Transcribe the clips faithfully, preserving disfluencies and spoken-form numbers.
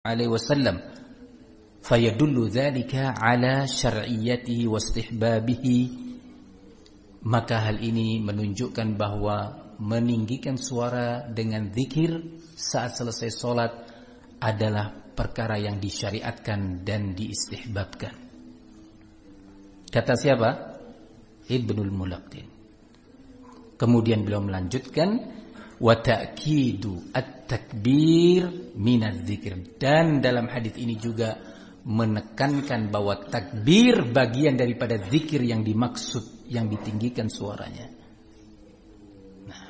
alaihi wasallam fayadullu dzalika ala syar'iyyatihi wa istihbabihi, maka hal ini menunjukkan bahwa meninggikan suara dengan zikir saat selesai sholat adalah perkara yang disyariatkan dan diistihbabkan. Kata siapa? Ibnul Mulaqqin. Kemudian beliau melanjutkan wa ta'kidu at-takbir minadz dzikr, dan dalam hadis ini juga menekankan bahwa takbir bagian daripada zikir yang dimaksud, yang ditinggikan suaranya. Nah,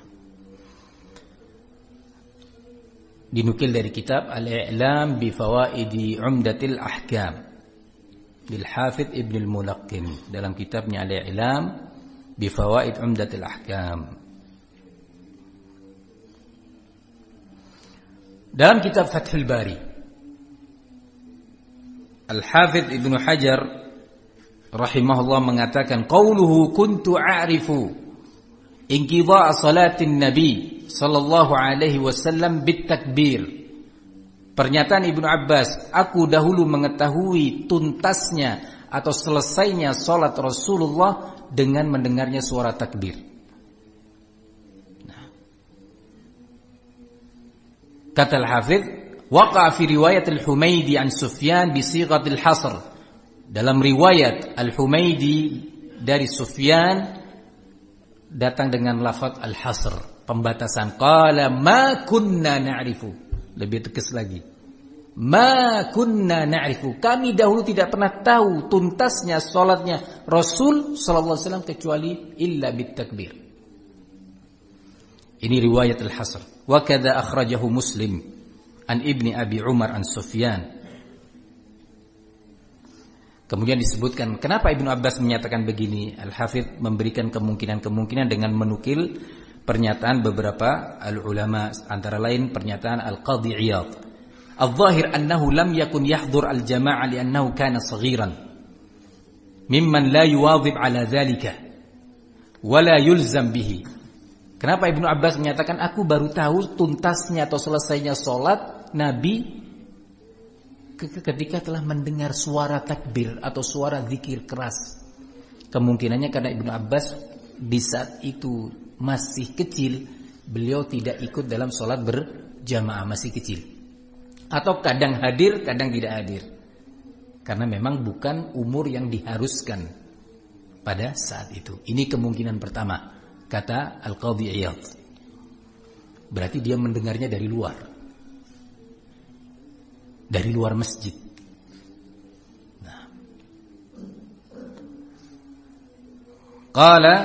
dinukil dari kitab Al-I'lam bi Fawaidi Umdatil Ahkam bil Hafidz Ibnul Mulaqqin, dalam kitabnya Al-I'lam bi Fawaid Umdatil Ahkam. Dalam kitab Fathul Bari, Al-Hafidz Ibnu Hajar rahimahullah mengatakan, qauluhu kuntu a'rifu inqidha'a salatin nabi sallallahu alaihi wasallam bitakbir. Pernyataan Ibnu Abbas, aku dahulu mengetahui tuntasnya atau selesainya salat Rasulullah dengan mendengarnya suara takbir. Kata Al-Hafidz, waqa fi riwayat Al-Humaydi an Sufyan bi sighatil hasr. Dalam riwayat Al-Humaydi dari Sufyan datang dengan lafaz al-hasr, pembatasan. Qala ma kunna na'rifu. Lebih tegas lagi. Ma kunna na'rifu. Kami dahulu tidak pernah tahu tuntasnya salatnya Rasul sallallahu alaihi wasallam kecuali illa bit takbir. Ini riwayat al-hasr. Wa kadza akhrajahu Muslim an Ibni Abi Umar an Sufyan. Kemudian disebutkan kenapa Ibnu Abbas menyatakan begini. Al-Hafidz memberikan kemungkinan-kemungkinan dengan menukil pernyataan beberapa al-ulama, antara lain pernyataan Al-Qadhi Iyad. Al-zahir annahu lam yakun yahdhur al-jama'ah li'annahu kana saghiran mimman la yuwadhib ala dhalika wa la yulzam bihi. Kenapa Ibnu Abbas menyatakan aku baru tahu tuntasnya atau selesainya sholat Nabi ketika telah mendengar suara takbir atau suara zikir keras. Kemungkinannya karena Ibnu Abbas di saat itu masih kecil, beliau tidak ikut dalam sholat berjamaah, masih kecil. Atau kadang hadir, kadang tidak hadir. Karena memang bukan umur yang diharuskan pada saat itu. Ini kemungkinan pertama. Kata Al-Qadhi Iyad. Berarti dia mendengarnya dari luar. Dari luar masjid. Nah. Qala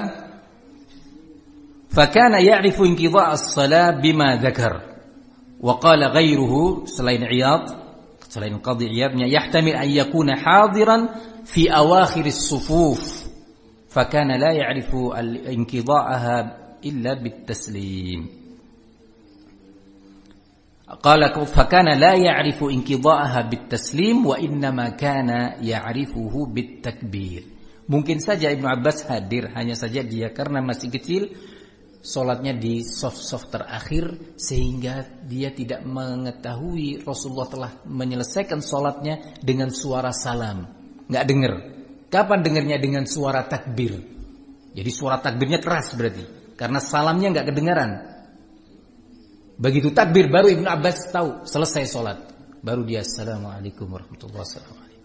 fakana ya'rifu inqidha' as-salah bima dzakar. Wa qala ghairuhu, selain Iyad, selain Qadhi Iyadnya, yahtamil an yakuna hadiran fi awakhir as-sufuf. فكان لا يعرف انقضاءها إلا بالتسليم. قال فكان لا يعرف انقضاءها بالتسليم وإنما كان يعرفه بالتكبير. Mungkin saja Ibnu Abbas hadir, hanya saja dia karena masih kecil sholatnya di soft-soft terakhir sehingga dia tidak mengetahui Rasulullah telah menyelesaikan sholatnya dengan suara salam. Nggak dengar. Kapan dengarnya? Dengan suara takbir. Jadi suara takbirnya keras berarti. Karena salamnya enggak kedengaran. Begitu takbir baru Ibnu Abbas tahu selesai sholat. Baru dia assalamualaikum warahmatullahi wabarakatuh.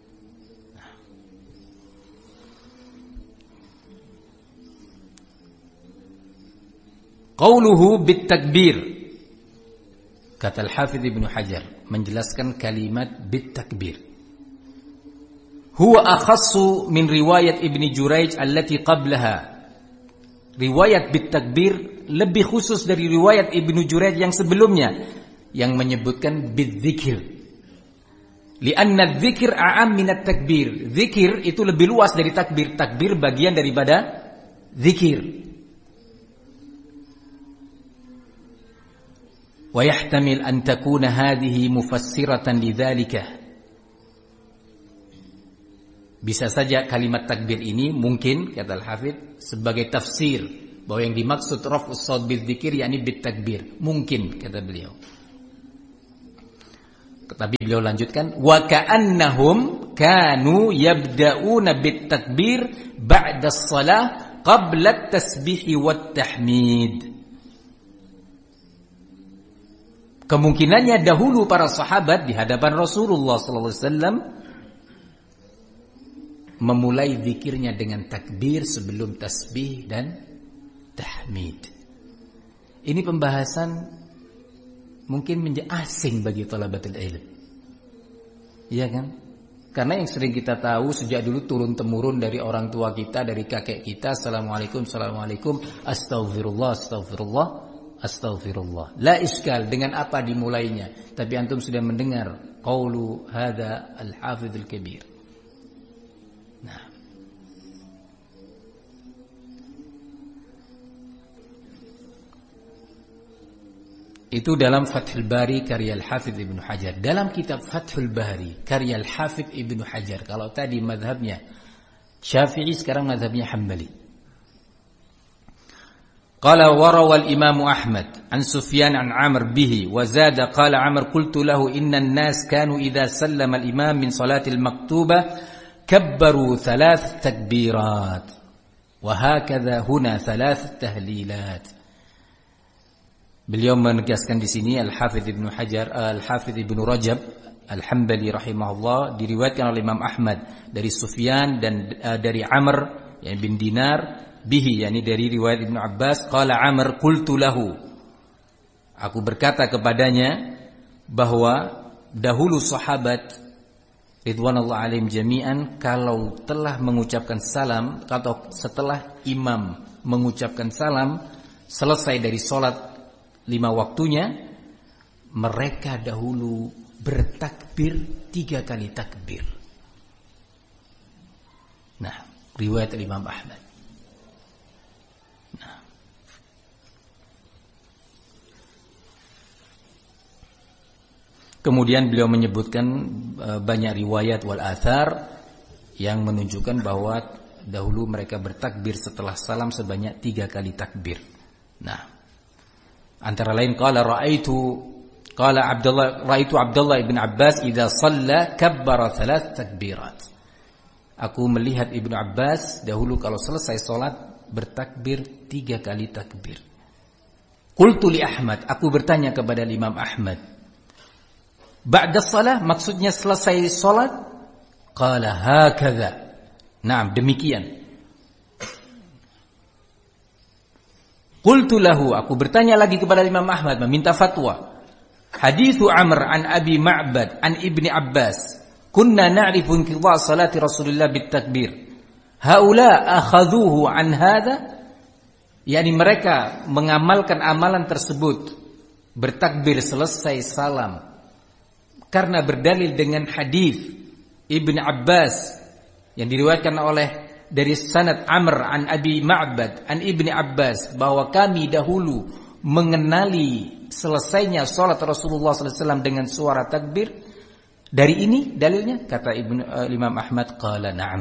Qauluhu bit takbir. Kata Al-Hafidz Ibnu Hajar menjelaskan kalimat bit takbir. Huwa akhassu min riwayat Ibni Jurayj allati qablaha. Riwayat bit takbir lebih khusus dari riwayat Ibnu Jurayj yang sebelumnya yang menyebutkan bit dzikir. Lianna dzikir a'am min at-takbir. Dzikir itu lebih luas dari takbir. Takbir bagian daripada dzikir. Wa yahtamil an takuna hadhihi mufassiratan lidzalika. Bisa saja kalimat takbir ini mungkin, kata Al-Hafidz, sebagai tafsir bahwa yang dimaksud raf'us shaut bidzikir yakni bit takbir. Mungkin, kata beliau. Tapi beliau lanjutkan, wa ka'annahum kanu yabda'una bit takbir ba'da shalah qabla at-tasbih wat tahmid. Kemungkinannya dahulu para sahabat di hadapan Rasulullah sallallahu alaihi wasallam memulai zikirnya dengan takbir sebelum tasbih dan tahmid. Ini pembahasan mungkin menjadi asing bagi talabatul ilm. Iya kan? Karena yang sering kita tahu sejak dulu turun temurun dari orang tua kita, dari kakek kita, assalamualaikum, assalamualaikum, astaghfirullah, astaghfirullah, astaghfirullah. La iskal dengan apa dimulainya. Tapi antum sudah mendengar qaulu hadza al-hafidhul kabir. Nah, itu dalam Fathul Bari karya Al-Hafidz Ibnu Hajar. Dalam kitab Fathul Bari karya Al-Hafidz Ibnu Hajar, kalau tadi mazhabnya Syafi'i, sekarang mazhabnya Hambali. Qala wa rawal Imam Ahmad an Sufyan an Amr bihi wa zada qala Amr qultu lahu inna an-nas kanu idza sallama al-imam min salati al-maktubah kabbaru thalath takbirat wa hakadha huna thalath tahlilat. Beliau menegaskan di sini Al-Hafidz Ibnu Hajar, Al-Hafidz Ibnu Rajab Al-Hambali rahimahullah, diriwayatkan oleh Imam Ahmad dari Sufyan dan uh, dari Amr yani bin Dinar bihi, yani dari riwayat Ibnu Abbas, qala Amr qultu lahu, aku berkata kepadanya bahwa dahulu sahabat ridwanullah alaihim jami'an kalau telah mengucapkan salam atau setelah imam mengucapkan salam selesai dari salat lima waktunya, mereka dahulu bertakbir tiga kali takbir. Nah, riwayat Imam Ahmad. Nah, kemudian beliau menyebutkan banyak riwayat wal athar yang menunjukkan bahwa dahulu mereka bertakbir setelah salam sebanyak tiga kali takbir. Nah, antara lain qala raaitu qala Abdullah raaitu Abdullah ibn Abbas idza shalla kabbara thalath takbirat. Aku melihat Ibnu Abbas dahulu kalau selesai salat bertakbir tiga kali takbir. Qultu li Ahmad, aku bertanya kepada Imam Ahmad, ba'da shalah maksudnya selesai salat? Qala hakadha. Naam, demikian. Qultu lahu, aku bertanya lagi kepada Imam Ahmad, meminta fatwa. Hadithu Amr an Abi Ma'bad an Ibni Abbas, kunna na'rifu inqidha' salati Rasulillah bit takbir. Haula akhadhuhu an hadha? Yani mereka mengamalkan amalan tersebut, bertakbir selesai salam, karena berdalil dengan hadis Ibni Abbas yang diriwayatkan oleh dari sanad Amr an Abi Ma'bad an Ibni Abbas, bahwa kami dahulu mengenali selesainya salat Rasulullah sallallahu alaihi wasallam dengan suara takbir. Dari ini dalilnya, kata Ibnu uh, Imam Ahmad, qala na'am.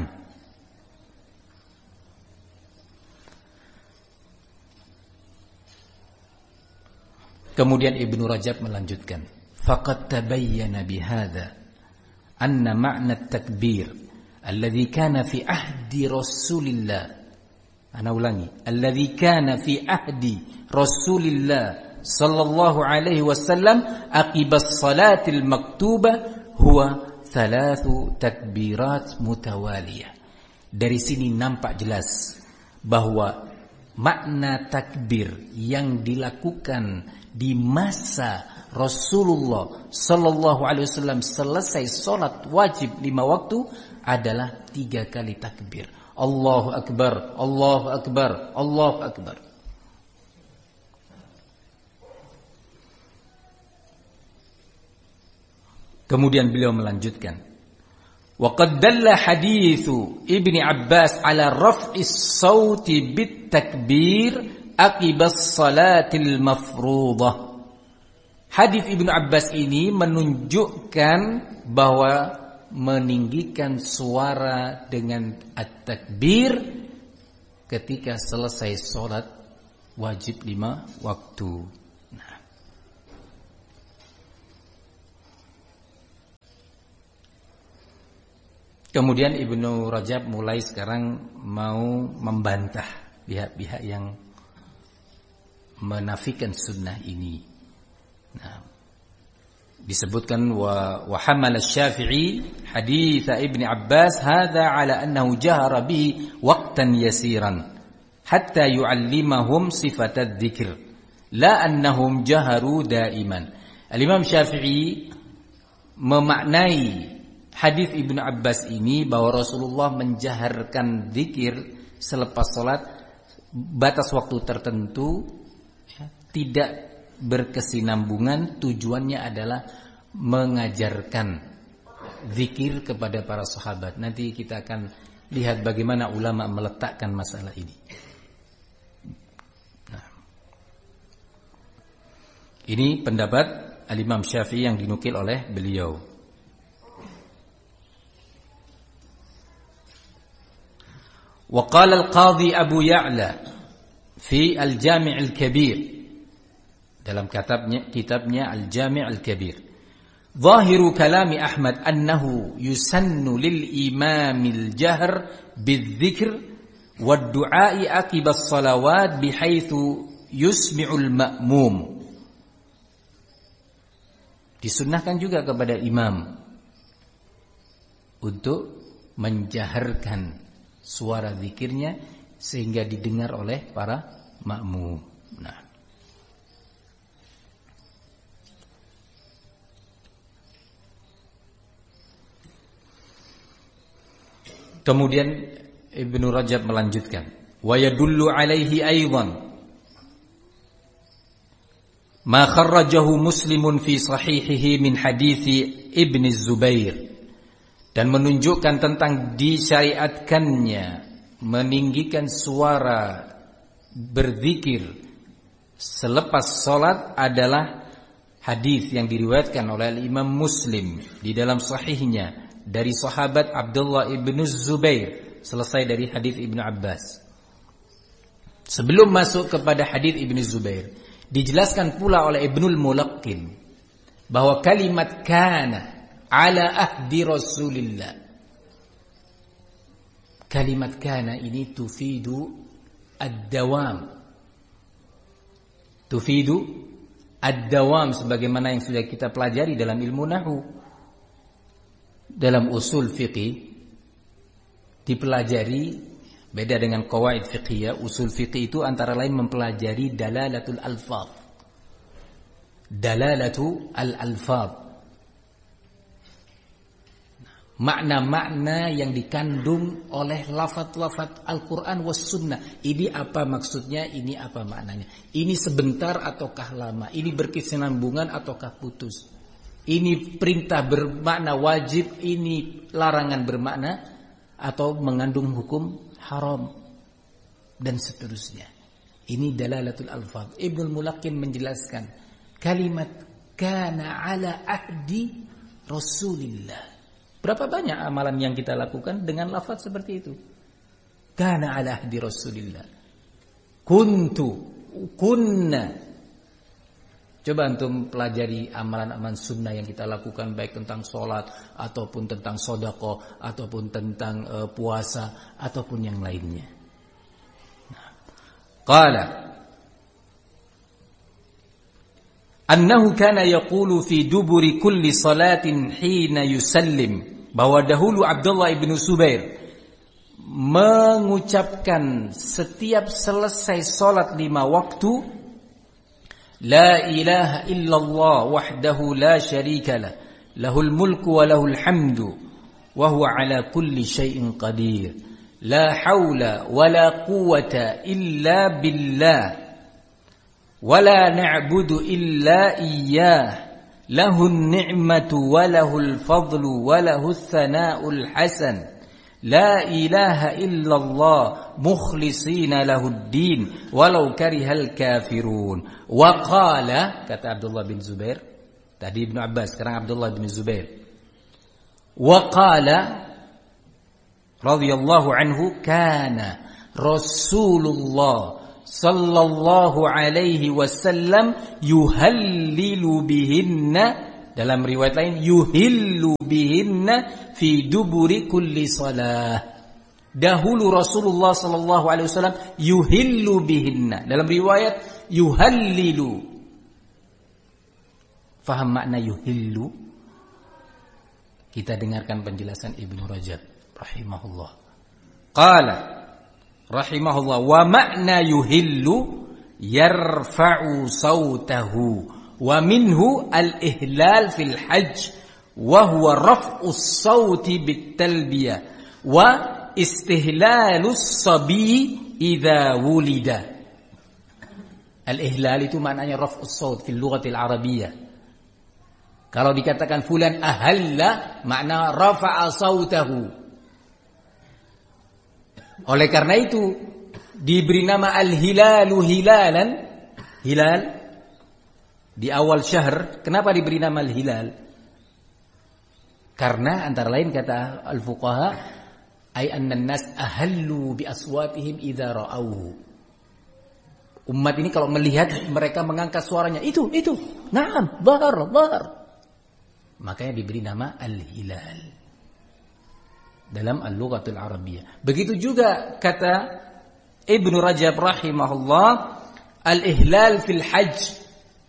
Kemudian Ibnu Rajab melanjutkan, faqad tabayyana bihadza anna ma'na at-takbir alladhi kana fi ahdi Rasulillah, ana ulangi, alladhi kana fi ahdi Rasulillah sallallahu alaihi wasallam aqibas salatil maktubah huwa thalathu takbirat mutawaliyah. Dari sini nampak jelas bahwa makna takbir yang dilakukan di masa Rasulullah sallallahu alaihi wasallam selesai salat wajib lima waktu adalah tiga kali takbir. Allahu Akbar, Allahu Akbar, Allahu Akbar. Kemudian beliau melanjutkan, wa qad dalla haditsu Ibni Abbas ala raf'is sauti bit takbir aqibas salatil mafruḍah. Hadis Ibnu Abbas ini menunjukkan bahwa meninggikan suara dengan at-takbir ketika selesai sholat wajib lima waktu. Nah. Kemudian Ibnu Rajab mulai sekarang mau membantah pihak-pihak yang menafikan sunnah ini. Nah, disebutkan wa wa hamala Syafi'i hadits Ibnu Abbas hadza ala annahu jahara bihi waqtan yasiran hatta yu'allimahum sifat adz-dzikr la annahum jaharu daiman. Al-Imam Syafi'i memaknai hadis Ibnu Abbas ini bahwa Rasulullah menjaharkan zikir selepas salat batas waktu tertentu, ya, tidak berkesinambungan, tujuannya adalah mengajarkan zikir kepada para sahabat. Nanti kita akan lihat bagaimana ulama meletakkan masalah ini. Nah, ini pendapat Al-Imam Syafi'i yang dinukil oleh beliau. Wa qala al-Qadhi Abu Ya'la fi Al-Jami' Al-Kabir, dalam kitabnya kitabnya Al-Jami' Al-Kabir, zahiru kalami Ahmad annahu yusannu lil imamil jahr bidzikr wad du'a'i aqiba as-salawat bihaitsu yusmi'ul ma'mum. Disunnahkan juga kepada imam untuk menjaharkan suara zikirnya sehingga didengar oleh para makmum. Nah, kemudian Ibnu Rajab melanjutkan, wa yadullu alaihi aidan ma kharrajahu Muslimun fi sahihihi min hadithi Ibn Zubair, dan menunjukkan tentang disyariatkannya meninggikan suara berzikir selepas salat adalah hadis yang diriwayatkan oleh Imam Muslim di dalam sahihnya dari sahabat Abdullah ibn Zubair, selesai dari hadis Ibnu Abbas. Sebelum masuk kepada hadis Ibnu Zubair, dijelaskan pula oleh Ibnul Mulaqqin bahwa kalimat kana ala ahdi Rasulillah, kalimat kana ini tufidu ad-dawam, tufidu ad-dawam, sebagaimana yang sudah kita pelajari dalam ilmu nahwu. Dalam usul fiqih dipelajari, beda dengan qawaid fiqhiyah. Usul fiqih itu antara lain mempelajari dalalatul alfaz, dalalatu al-alfaz, makna-makna yang dikandung oleh lafaz-lafaz Al-Quran was sunnah. Ini apa maksudnya, ini apa maknanya, ini sebentar ataukah lama, ini berkesinambungan ataukah putus, ini perintah bermakna wajib, ini larangan bermakna atau mengandung hukum haram, dan seterusnya. Ini dalalatul alfaz. Ibnul Mulaqqin menjelaskan kalimat kana ala ahdi Rasulillah. Berapa banyak amalan yang kita lakukan dengan lafaz seperti itu? Kana ala ahdi Rasulillah, kuntu, kunna. Coba antum pelajari amalan-amalan sunnah yang kita lakukan, baik tentang sholat ataupun tentang sedekah ataupun tentang uh, puasa ataupun yang lainnya. Nah, qala annahu kana yaqulu fi duburi kulli salatin hina yusallim, bahwa dahulu Abdullah ibn Zubair mengucapkan setiap selesai salat lima waktu, la ilaha illallah wahdahu la syarika lah, lahul mulku wa lahul hamdu wa huwa ala kulli syai'in qadir, la haula wa la quwwata illa billah wa la na'budu illa iyyah, lahun ni'matu wa lahul fadlu wa lahus thana'ul hasan, la ilaha illallah mukhlisina lahuddin walau karihal kafirun. Wa qala, kata Abdullah bin Zubair, tadi Ibnu Abbas, sekarang Abdullah bin Zubair. Wa qala radhiyallahu anhu kana Rasulullah sallallahu alaihi wasallam yuhallilu bihinna Dalam riwayat lain yuhillu bihinna fi duburi kulli salah. Dahulu Rasulullah sallallahu alaihi wasallam yuhillu bihinna. Dalam riwayat yuhallilu. Faham makna yuhillu? Kita dengarkan penjelasan Ibnu Rajab rahimahullah. Qala rahimahullah wa makna yuhillu yarfa'u sautahu wa minhu al-ihlal fil hajj wa huwa raf'u as-sauti bit-talbiyah wa istihlalus sabi idza wulida. Al-ihlal itu maknanya raf'us saut fil lughatil arabiyyah. Kalau dikatakan fulan ahalla, makna rafa'a sautahu. Oleh karena itu diberi nama al-hilalu hilalan. Hilal di awal syahr. Kenapa diberi nama al-hilal? Karena antara lain kata al-fuqaha, ay anna an-nas ahallu bi aswatihim idza ra'awhu. Umat ini kalau melihat mereka mengangkat suaranya, itu itu, na'am, dhahar, dhahar. Makanya diberi nama al-hilal dalam al-lughatul arabiyyah. Begitu juga kata Ibnu Rajab rahimahullah, al-ihlal fil hajj.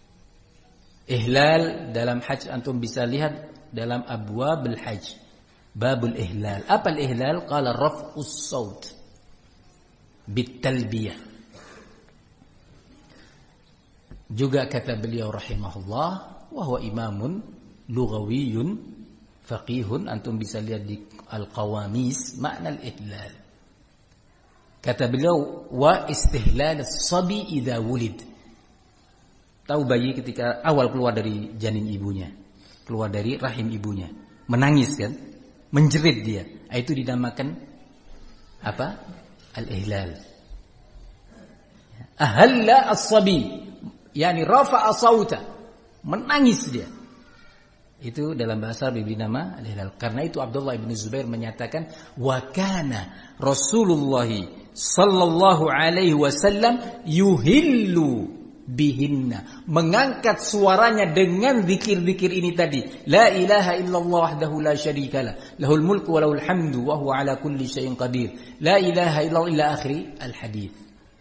Ihlal dalam hajj antum bisa lihat dalam abwabul hajj. Babul ihlal. Apa al-ihlal? Qala raf'us saut bit talbiyah. Juga kata beliau rahimahullah, wa huwa imamun lughawiyun faqihun, antum bisa lihat di al-qawamis makna al-ihlal. Kata beliau wa istihlal as-sabi idza wulid. Tahu bayi ketika awal keluar dari janin ibunya, keluar dari rahim ibunya, menangis kan, menjerit dia, itu dinamakan apa? Al-ihlal. Ahalla as-sabi, yani rafa'a sauta, menangis dia. Itu dalam bahasa diberi nama al-hilal. Karena itu Abdullah bin Zubair menyatakan wa kana Rasulullah sallallahu alaihi wasallam yuhillu bihinna, mengangkat suaranya dengan zikir-zikir ini tadi. La ilaha illallah wahdahu la syarikalah, lahul mulku wa lahul hamdu wa huwa ala kulli syai'in qadir. La ilaha illallah ila akhir al-hadits.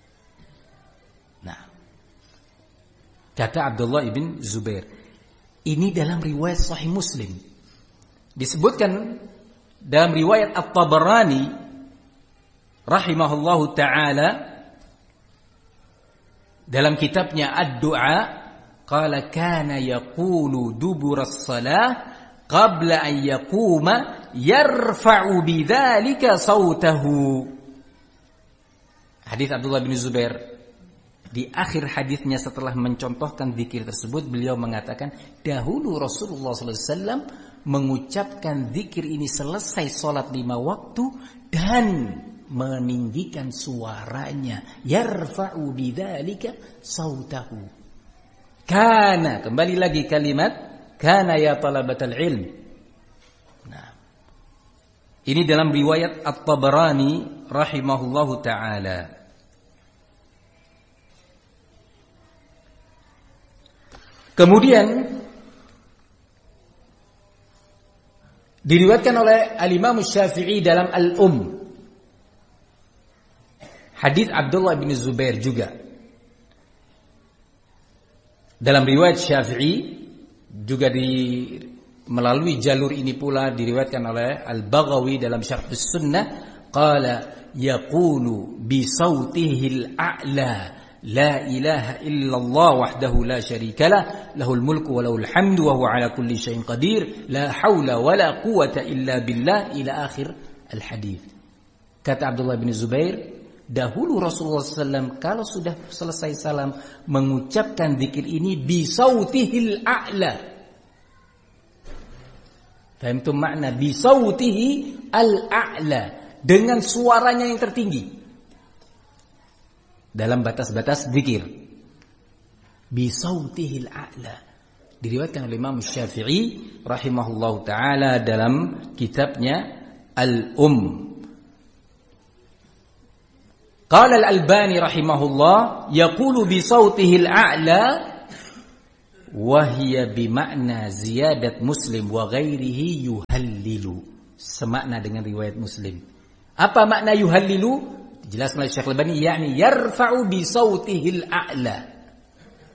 Nah, kata Abdullah bin Zubair, ini dalam riwayat Sahih Muslim. Disebutkan dalam riwayat At-Tabarani rahimahullahu ta'ala dalam kitabnya Ad-Du'a, qala kana yaqulu dubura as-salah qabla an yaquma yarfa'u bidzalika sautahu. Hadis Abdullah bin Zubair. Di akhir hadisnya setelah mencontohkan zikir tersebut, beliau mengatakan dahulu Rasulullah sallallahu alaihi wasallam mengucapkan zikir ini selesai salat lima waktu dan meninggikan suaranya, yarfa'u bidzalika sautahu. Kana, kembali lagi kalimat kana ya talabatal ilm. Nah, ini dalam riwayat At-Tabarani rahimahullahu taala. Kemudian diriwayatkan oleh Al-Imam Syafi'i dalam Al-Um, hadis Abdullah bin Zubair juga. Dalam riwayat Syafi'i juga di melalui jalur ini pula diriwayatkan oleh Al-Baghawi dalam Syarh As-Sunnah, qala yaqulu bi sautihil a'la la ilaha illallah wahdahu la syarikalah, lahul mulku wa lahul hamdu wa huwa ala kulli syai'in qadir, la haula wa la quwwata illa billah, ila akhir al-hadis. Kata Abdullah bin Zubair, dahulu Rasulullah sallallahu alaihi wasallam kalau sudah selesai salam mengucapkan zikir ini bi sautihil a'la. Fahamtum makna bi sautihi al-a'la, dengan suaranya yang tertinggi. Dalam batas-batas zikir. Bi sautihil a'la. Diriwayatkan oleh Imam Syafi'i rahimahullahu taala dalam kitabnya Al-Um. Qala Al-Albani rahimahullah, yaqulu bi sautihil a'la Wahia bimakna ziyadat Muslim wa ghairihi yuhallilu. Semakna dengan riwayat Muslim. Apa makna yuhallilu? Dijelaskan oleh Syekh Al-Albani, yakni yarfa'u bi sautihil a'la.